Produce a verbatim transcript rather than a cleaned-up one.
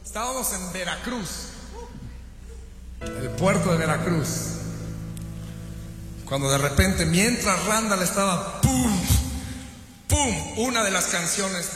Estábamos en Veracruz, el puerto de Veracruz, cuando de repente, mientras Randall estaba pum, pum, una de las canciones